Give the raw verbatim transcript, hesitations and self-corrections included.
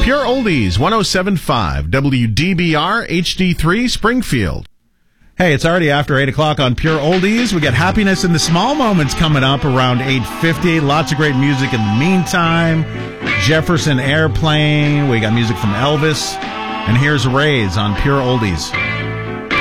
Pure Oldies, one oh seven point five, W D B R, H D three, Springfield. Hey, it's already after eight o'clock on Pure Oldies. We got Happiness in the Small Moments coming up around eight fifty. Lots of great music in the meantime. Jefferson Airplane. We got music from Elvis. And here's Rays on Pure Oldies.